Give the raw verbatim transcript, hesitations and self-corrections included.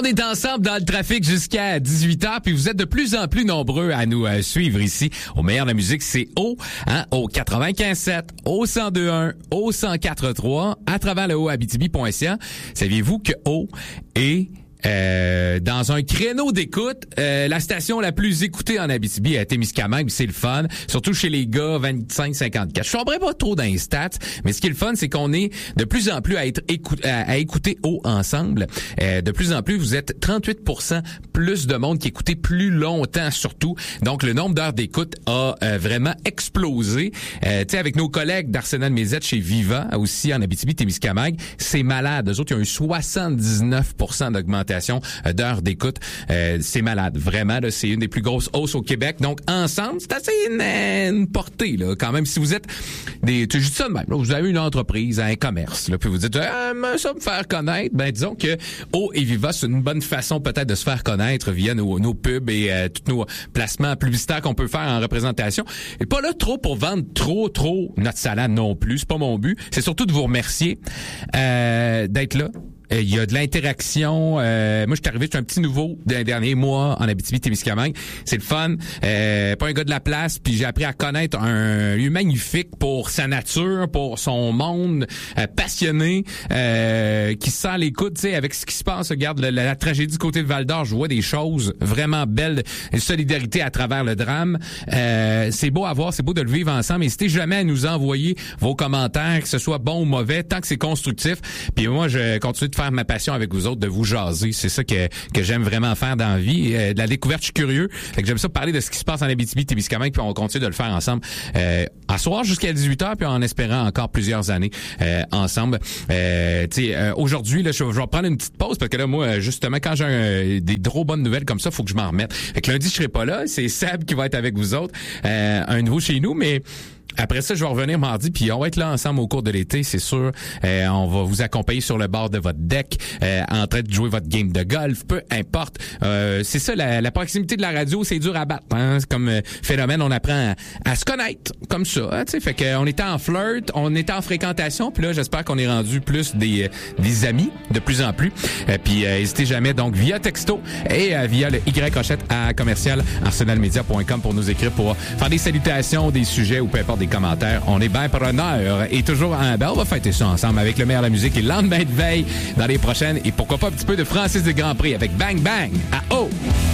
On est ensemble dans le trafic jusqu'à dix-huit heures, puis vous êtes de plus en plus nombreux à nous euh, suivre ici. Au meilleur de la musique, c'est O, hein, au quatre-vingt-quinze sept, au cent deux un, au cent quatre trois, à travers le o abitibi point c a. Saviez-vous que O est Euh, dans un créneau d'écoute, euh, la station la plus écoutée en Abitibi à Témiscamingue, c'est le fun, surtout chez les gars vingt-cinq cinquante-quatre. Je tomberai pas trop dans les stats, mais ce qui est le fun, c'est qu'on est de plus en plus à être écou- à, à écouter haut ensemble. Euh, de plus en plus, vous êtes trente-huit pour cent plus de monde qui écoutait plus longtemps surtout. Donc le nombre d'heures d'écoute a euh, vraiment explosé. Euh, tu sais, avec nos collègues d'Arsenal Média chez Viva aussi en Abitibi Témiscamingue, c'est malade. Eux autres, ils ont eu soixante-dix-neuf pour cent d'augmentation d'heures d'écoute. Euh, c'est malade. Vraiment, là, c'est une des plus grosses hausses au Québec. Donc, ensemble, c'est assez une, une portée, là. Quand même, si vous êtes des, tu dis ça de même, là, vous avez une entreprise, un commerce, là, puis vous dites, ah, mais ça me faire connaître. Ben, disons que O et Viva, c'est une bonne façon peut-être de se faire connaître via nos, nos pubs et euh, tous nos placements publicitaires qu'on peut faire en représentation. Et pas là trop pour vendre trop, trop notre salade non plus. C'est pas mon but. C'est surtout de vous remercier euh, d'être là. Il y a de l'interaction. Euh, moi, je suis arrivé, je suis un petit nouveau d'un dernier mois en Abitibi-Témiscamingue. C'est le fun. Euh, pas un gars de la place, puis j'ai appris à connaître un lieu magnifique pour sa nature, pour son monde, euh, passionné, euh, qui sent l'écoute, tu sais, avec ce qui se passe. Regarde la, la, la tragédie du côté de Val-d'Or, je vois des choses vraiment belles, une solidarité à travers le drame. Euh, c'est beau à voir, c'est beau de le vivre ensemble. N'hésitez jamais à nous envoyer vos commentaires, que ce soit bon ou mauvais, tant que c'est constructif. Puis moi, je continue de faire ma passion avec vous autres, de vous jaser. C'est ça que que j'aime vraiment faire dans la vie. Euh, de la découverte, je suis curieux. Fait que j'aime ça parler de ce qui se passe en Abitibi-Témiscamingue, puis on continue de le faire ensemble euh, à soir jusqu'à dix-huit heures, puis en espérant encore plusieurs années euh, ensemble. Euh, tu sais, euh, aujourd'hui, là, je, je vais prendre une petite pause parce que là, moi, justement, quand j'ai un, des trop bonnes nouvelles comme ça, faut que je m'en remette. Fait que lundi, je serai pas là. C'est Seb qui va être avec vous autres. Euh, un nouveau chez nous, mais après ça, je vais revenir mardi, puis on va être là ensemble au cours de l'été, c'est sûr. Euh, on va vous accompagner sur le bord de votre deck, euh, en train de jouer votre game de golf, peu importe. Euh, c'est ça, la, la proximité de la radio, c'est dur à battre. Hein? C'est comme euh, phénomène, on apprend à, à se connaître comme ça. Hein, tu sais, fait qu'on était en flirt, on était en fréquentation, puis là, j'espère qu'on est rendu plus des, des amis, de plus en plus. Euh, puis euh, n'hésitez jamais, donc, via texto et euh, via le Y Rochette à commercial arsenalmedia point com pour nous écrire, pour faire des salutations, des sujets ou peu importe, des commentaires. On est bien preneurs et toujours en ben, on va fêter ça ensemble avec le meilleur de la musique et le lendemain de veille dans les prochaines et pourquoi pas un petit peu de Francis de Grand Prix avec Bang Bang à O.